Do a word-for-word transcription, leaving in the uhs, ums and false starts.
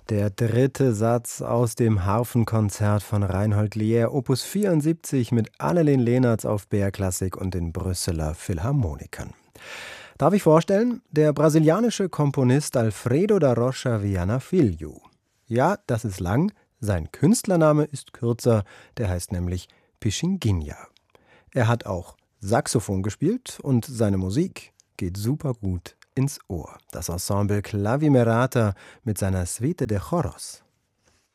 Der dritte Satz aus dem Harfenkonzert von Reinhold Lier, Opus vierundsiebzig mit Annelien Leenertz auf B R Klassik und den Brüsseler Philharmonikern. Darf ich vorstellen? Der brasilianische Komponist Alfredo da Rocha Viana Filho. Ja, das ist lang, sein Künstlername ist kürzer, der heißt nämlich Pichinguinha. Er hat auch Saxophon gespielt und seine Musik geht super gut ins Ohr. Das Ensemble Clavimerata mit seiner Suite de Choros.